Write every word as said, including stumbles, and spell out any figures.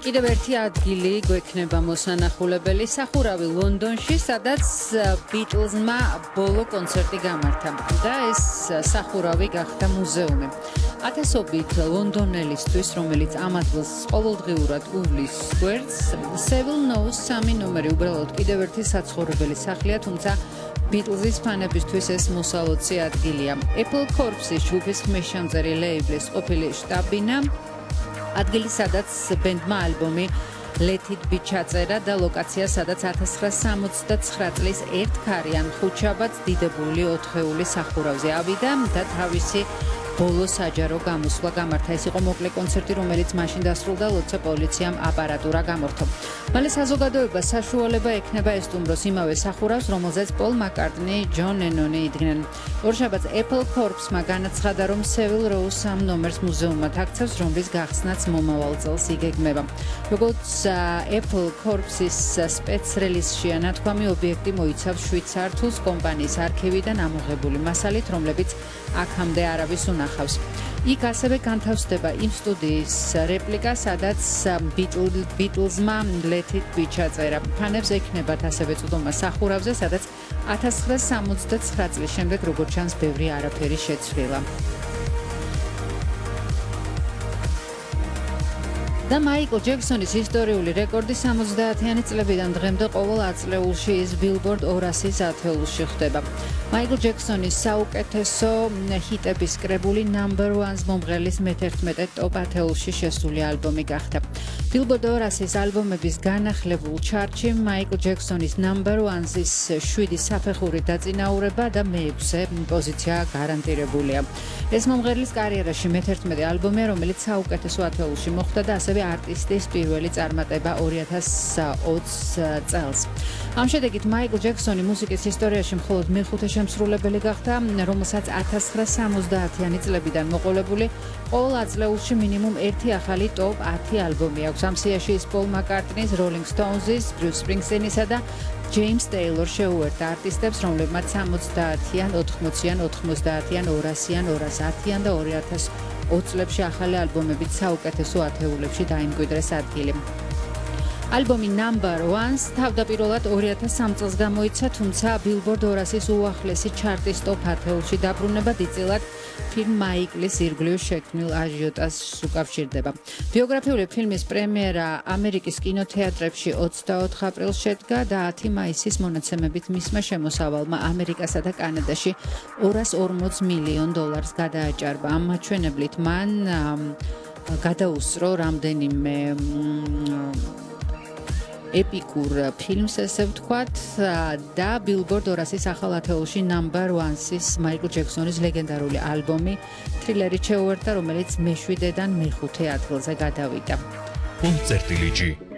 კიდევ ერთი ადგილი გვექნება მოსანახულებელი სახურავი ლონდონში, სადაც ბიტლზმა ბოლო კონცერტი გამართა და ეს სახურავი გახდა მუზეუმი. ათასობით ლონდონელისთვის, რომელიც ამ ადგილს ყოველდღიურად უვლის გვერდს, Seville Knows სამი ნომერი უბრალოდ კიდევ ერთი საცხოვრებელი სახლია, თუმცა ბიტლზის ფანებისთვის ეს მოსალოცი ადგილია. Apple Corps-ის ჯგუფის ხმისჩამწერი ლეიბლის ყოფილი შტაბ-ბინა, ადგილი, სადაც ბენდმა ალბომი Let It Be ჩაწერა და ლოკაცია, სადაც ათას ცხრაასა სამოცდათსხრა წლის ერთქარიან ხუთშაბათს დიდებული ოთხეული სახურავზე ავიდა და თავისი ბოლო საჯარო გამოსვლა გამართა. ეს იყო მოკლე კონცერტი, რომელიც მაშინ დასრულდა, როცა პოლიციამ აპარატურა გამორთო. მალე საზოგადოებას საშუალება ექნება ესტუმროს იმავე სახურავს, რომელზეც პოლ მაკარტნი, ჯონ ლენონი იდგნენ. ორშაბათს Apple Corps-მა განაცხადა, რომ Seville Row სამ ნომერს მუზეუმად აქცევს, რომლის გახსნაც მომავალ წელს იგეგმება. როგორც Apple Corps-ის სპეცრელიზში ანათქვამი, ობიექტი მოიცავს შვიდ სართულს კომპანიის არქივიდან ამოღებული მასალით, რომლებიც აქამდე არავის უნახავს. იქ ასევე განთავსდება იმ სტუდიის რეპლიკა, სადაც ბიტლზმა Let It Be ჩაწერა. ფანებს ექნებათ ასევე წვდომა სახურავზე, სადაც ათას ცხრაასა სამოცდათსხრა წლის შემდეგ, როგორც ჩანს, ბევრი არაფერი შეცვლილა. და მაიკლ ჯექსონის ისტორიული რეკორდი სამოცდაათიანი წლებიდან დღემდე ყოველ ათწლეულში ის Billboard ორასის ათეულში ხდება. მაიკლ ჯექსონის საუკეთესო ჰიტების კრებული Number One-ს მომღერლის მეთერთმეტე ტოპ ათეულში შესული ალბომი გახდა. Billboard ორასის ალბომების განახლებულ ჩარტში მაიკლ ჯექსონის Number One-ის შვიდი საფეხური დაწინაურება და მეექვსე პოზიცია გარანტირებულია. ეს მომღერლის კარიერაში მეთერთმეტე ალბომია, რომელიც საუკეთესო ათეულში მოხვდა და ასევე არტისტის პირველი წარმატება ორი ათას ოცი წელს. ამ შედეგით მაიკლ ჯექსონი მუსიკის ისტორიაში მხოლოდ მეხუთე შემსრულებელი გახდა, რომელსაც ათას ცხრაასა სამოცდაათიანი წლებიდან მოყოლებული ყოველ ათწლეულში მინიმუმ ერთი ახალი ტოპ ათი ალბომი აქვს. ამ სიაში ის პოლ მაკარტნის, Rolling Stones-ის, Bruce Springsteens-ისა და James Taylor შეუერთდა არტისტებს, რომლებმაც სამოცდაათიან, ოთხმოციან, ოთხმოცდაათიან, ორასიან, ორას ათიან და ორი ათას ოცი წლებში ახალი ალბომებით საუკეთესო ათეულებში დაიმკვიდრეს ადგილი. ალბომი Number One-ს თავდაპირველად ორი ათას სამი წელს გამოიცა, თუმცა Billboard ორასის უახლესი ჩარტის ტოპ ათეულში დაბრუნება დიდწილად ფილმ მაიკლის ირგვლივ შექმნილ აჟიოტაჟს უკავშირდება. ბიოგრაფიული ფილმის პრემიერა ამერიკის კინოთეატრებში ოცდაოთხ აპრილს შედგა და ათი მაისის მონაცემებით მისმა შემოსავალმა ამერიკასა და კანადაში ორას ორმოც მილიონ დოლარს გადააჭარბა. ამ მაჩვენებლით მან გადაუსწრო რამდენიმე ეპიკურ ფილმს, ესე ვთქვათ, და Billboard ორასის ახალ ათეულში Number One-ის მაიკლ ჯექსონის ლეგენდარული ალბომი თრილერი შეუერთდა, რომელიც მეშვიდედან მეხუთე ადგილზე გადავიდა. კონცერტი